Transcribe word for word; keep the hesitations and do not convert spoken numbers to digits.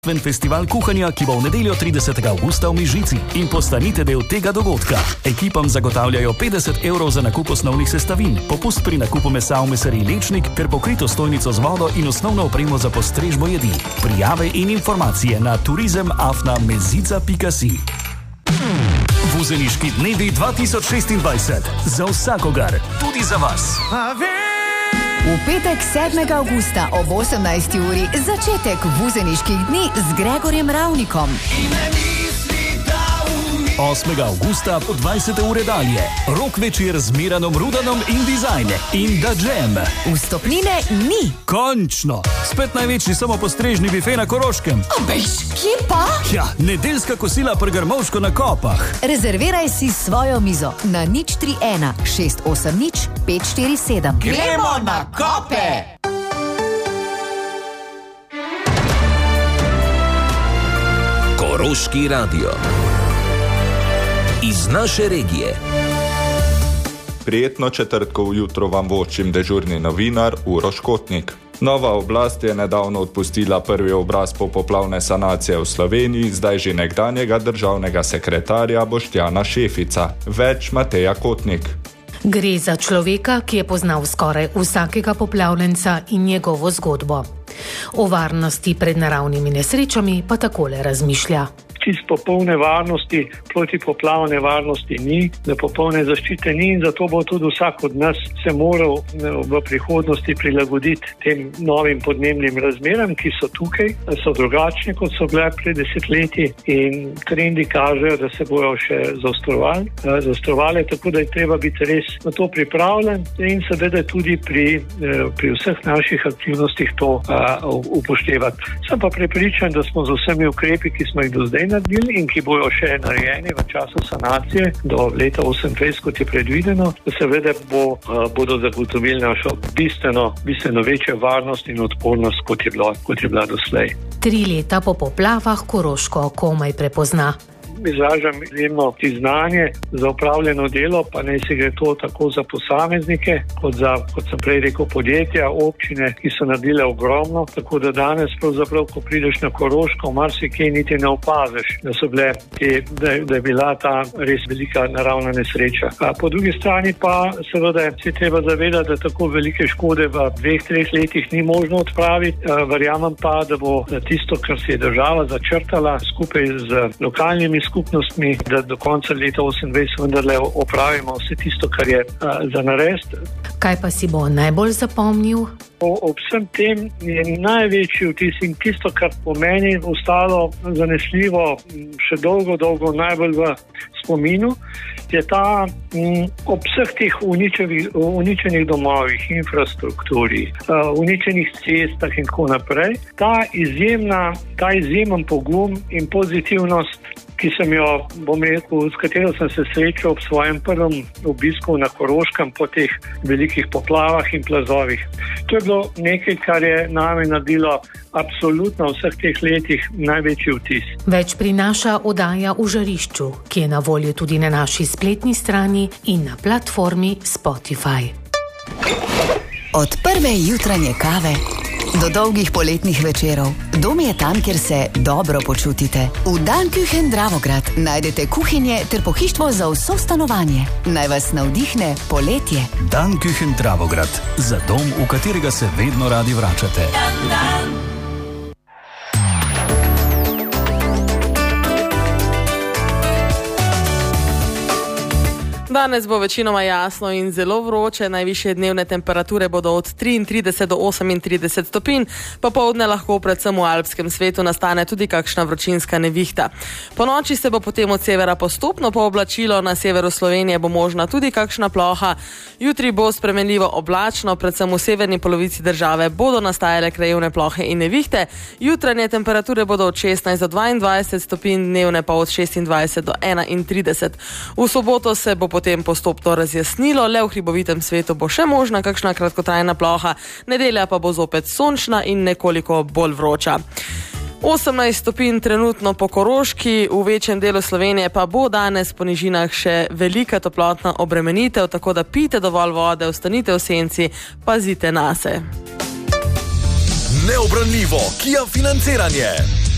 Festival kuhanja, ki bo v nedeljo tridesetega avgusta v Mežici, in postanite del tega dogodka. Ekipam zagotavljajo petdeset evrov za nakup osnovnih sestavin, popust pri nakupu mesa v mesariji Lečnik ter pokrito stojnico z vodo in osnovno opremo za postrežbo jedi. Prijave in informacije na turizem afna mezica pika si. Vuzeniški dnevi dva tisoč šestindvajset. Za vsakogar, tudi za vas. V petek sedmega avgusta ob osemnajsti uri začetek vuzeniških dni z Gregorjem Ravnikom. osmega avgusta po dvajsete ure dalje. Rock večer z Miranom Rudanom in Design in Da Jam. Vstopnine ni. Končno! Spet največji samopostrežni bife na Koroškem. Bež, kje pa? Ja, nedeljska kosila pri Grmovško na Kopah. Rezerviraj si svojo mizo na nič tri ena šest osem nič pet štiri sedem. Gremo na Kope! Koroški radio. Iz naše regije. Prijetno četrtkovo jutro vam vočim dežurni novinar Uroš Kotnik. Nova oblast je nedavno odpustila prvi obraz popoplavne sanacije v Sloveniji, zdaj že nekdanjega državnega sekretarja Boštjana Šefica. Več Mateja Kotnik. Gre za človeka, ki je poznal skoraj vsakega poplavljenca in njegovo zgodbo. O varnosti pred naravnimi nesrečami pa takole razmišlja. Čisto popolne varnosti, protipoplavne varnosti ni, da popolne zaščite ni, in zato bo tudi vsak od nas se moral v prihodnosti prilagoditi tem novim podnebnim razmeram, ki so tukaj, so drugačne, kot so bile pred desetletji, in trendi kažejo, da se bojo še zaostrovali, zaostrovali, tako da je treba biti res na to pripravljen in seveda tudi pri, pri vseh naših aktivnostih to upoštevati. Sem pa prepričan, da smo z vsemi ukrepi, ki smo jih do zdaj naredili in ki bojo še narejeni v času sanacije do leta osemindvajset, kot je predvideno, da seveda bo, bodo zagotovili našo bistveno, bistveno večjo varnost in odpornost, kot je bila, kot je bila doslej. Tri leta po poplavah Koroško komaj prepozna. Izražam izjemno priznanje za opravljeno delo, pa naj se gre to tako za posameznike, kot za, kot sem prej rekel, podjetja, občine, ki so naredile ogromno, tako da danes pravzaprav, ko prideš na Koroško, marsikaj niti ne opaziš, da so bile te, da, da je bila ta res velika naravna nesreča. A po drugi strani pa seveda se treba zavedati, da tako velike škode v dveh, treh letih ni možno odpraviti. Verjamem pa, da bo tisto, kar se je država začrtala skupaj z lokalnimi skupnostmi, da do konca leta osemindvajset vendarle opravimo vse tisto, kar je a, za narediti. Kaj pa si bo najbolj zapomnil? O, ob vsem tem je največji vtis in tisto, kar po meni ostalo zanesljivo še dolgo, dolgo najbolj v spominu, je ta m, ob vseh teh uničenih, uničenih domovih, infrastrukturi, uh, uničenih cestah in tako naprej, ta izjemna, ta izjemen pogum in pozitivnost, ki sem jo, bom rekel, s katero sem se srečal ob svojem prvem obisku na Koroškem po teh velikih poplavah in plazovih. To je bilo nekaj, kar je name naredilo absolutno v vseh teh letih največji vtis. Več prinaša oddaja V žarišču, ki je na voljo tudi na naši spletni strani in na platformi Spotify. Od prve jutranje kave do dolgih poletnih večerov, dom je tam, kjer se dobro počutite. V Danküchen Dravograd najdete kuhinje ter pohištvo za vso stanovanje. Naj vas navdihne poletje. Danküchen Dravograd. Za dom, v katerega se vedno radi vračate. Dan, dan. Danes bo večinoma jasno in zelo vroče, najvišje dnevne temperature bodo od triintrideset do osemintrideset stopinj, popoldne lahko predvsem v alpskem svetu nastane tudi kakšna vročinska nevihta. Po noči se bo potem od severa postopno pooblačilo, na severu Slovenije bo možna tudi kakšna ploha. Jutri bo spremenljivo oblačno, predvsem v severni polovici države bodo nastajale krajevne plohe in nevihte. Jutranje temperature bodo od šestnajst do dvaindvajset stopinj, dnevne pa od šestindvajset do enaintrideset. V soboto se bo potem postopno razjasnilo, le v hribovitem svetu bo še možna kakšna kratkotrajna ploha, nedelja pa bo zopet sončna in nekoliko bolj vroča. osemnajst stopinj trenutno po Koroški, v večjem delu Slovenije pa bo danes po nižinah še velika toplotna obremenitev, tako da pijte dovolj vode, ostanite v senci, pazite nase. Neobranljivo Kia financiranje.